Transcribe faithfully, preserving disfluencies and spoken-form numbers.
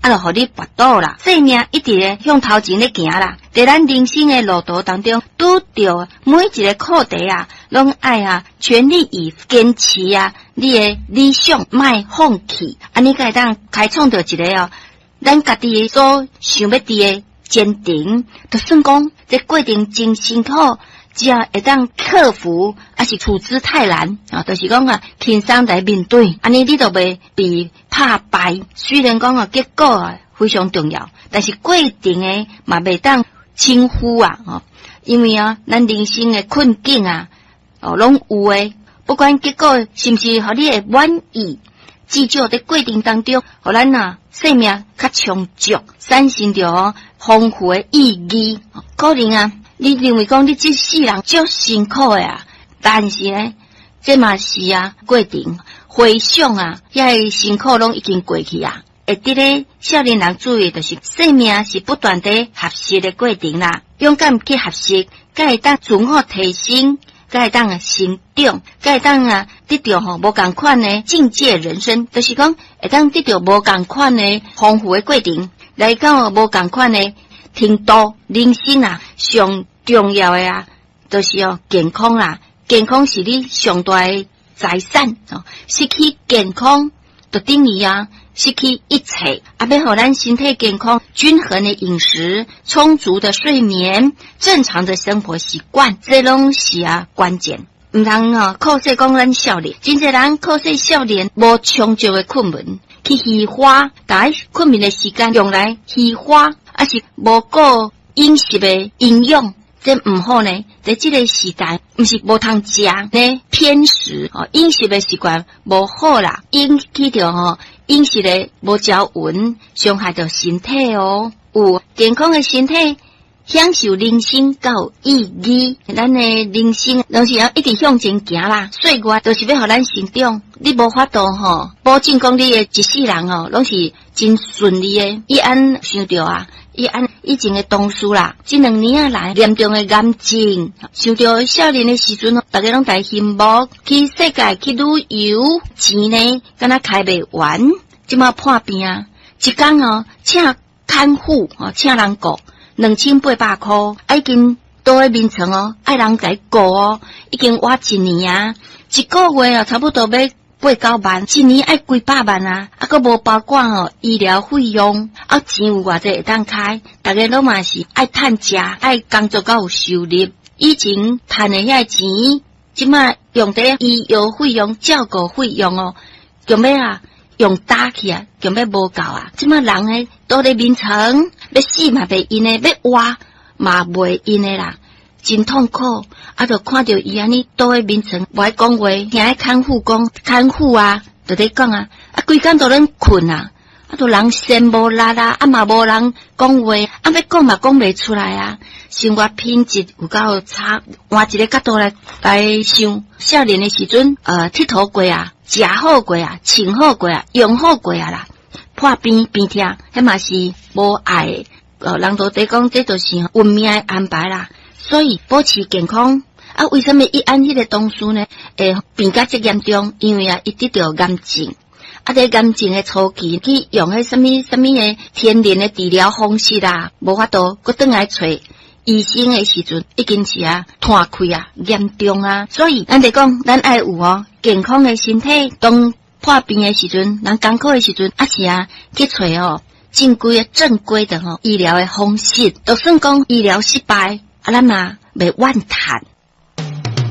啊，就互你跋倒啦。生命一直咧向头前咧行啦，在咱人生的路途当中，拄着每一个课题啊，拢爱啊全力以坚持啊，你的理想莫放弃，安尼才会当开创着一个哦，咱家己所想要伫的坚定。就算讲这过程真辛苦，只要会当克服，还是处之泰然啊，就是讲啊，轻松来面对，安尼你就袂被打败。虽然讲啊，结果啊非常重要，但是过程诶嘛袂当轻忽啊，哦，因为啊，咱人生诶困境啊，哦，拢有诶，不管结果是毋是互你会满意，至少在过程当中，互咱啊生命较充足，产生着哦丰富诶意义。可能啊。你认为讲你这世人足辛苦的啊，但是呢，这嘛是啊过程。回想啊，遐辛苦拢已经过去啊。会得咧，少年人注意就是生命是不断地学习的过程啦。勇敢去学习，才会当自我提升，才会当啊成长，才会当啊得到吼无共款的境界人生。就是讲会当得到无共款的丰富的过程，来讲无共款的。程度，人生啊，上重要的啊，就是哦健康啦。健康是你上大的财产哦。失去健康，就等于啊失去一切。啊，要互咱身体健康，均衡的饮食、充足的睡眠、正常的生活习惯，这拢是啊关键。唔通哦，靠说讲咱少年，真侪人靠说少年无充足的困眠，去虚花，把困眠的时间用来虚花。还是无够饮食的营养，这唔好呢。在这个时代，唔是无通食呢偏食哦，饮食的习惯无好啦，引起着吼饮食的无条匀，伤害着身体哦。有健康的身体，享受人生较有意义。咱的人生拢是要一直向前行啦，岁月都是要互咱成长。你无法度吼，保证讲你的一世人哦，拢是真顺利的。伊安想着啊。伊按以前的同事啦，这两年啊来严重的癌症，想到少年的时阵，大家拢大羡慕，去世界去旅游，钱呢敢若开袂完，即马破病啊，一工哦，请看护哦，请人顾两千八百箍，已经倒喺眠床哦，爱人来顾哦，已经活一年啊，一个月哦，差不多要。八九万，一年爱几百万啊！啊，个无包括哦医疗费用，啊钱有偌济会当开，大家拢嘛是爱趁食，爱工作较有收入。以前趁的遐钱，即摆用在医药费用、照顾费用哦，用要啊用打去啊，用要无够啊！即摆人诶倒咧眠床，要死嘛袂因诶，要活嘛袂因诶啦。真痛苦，啊！就看到伊安尼倒喺眠床，无爱讲话，听喺看护讲，看护啊，就咧讲啊，啊，规工都咧困啊，啊，都人羡无力啊，啊嘛无人讲话，啊要讲嘛讲袂出来啊，生活品质有够差。换一个角度来来想，少年的时阵，呃，佚佗过啊，食好过啊，穿好过啊，用好过啊啦，破病病痛，迄嘛是无爱的，呃，人都在讲，这就是运命的安排啦。所以保持健康啊，为什么伊按迄个同事呢？诶，病甲这严重，因为啊，伊得着癌症，啊，在癌症的初期去用迄什么什么的天然的治疗方式啦，无法度，佮转来找医生的时阵，已经是啊断开啊，严重啊。所以咱得讲，咱爱有哦健康的身体，当破病的时阵，人艰苦的时阵，啊是啊去找哦正规的正规的吼、哦、医疗的方式，就算讲医疗失败。啊，咱嘛袂怨叹，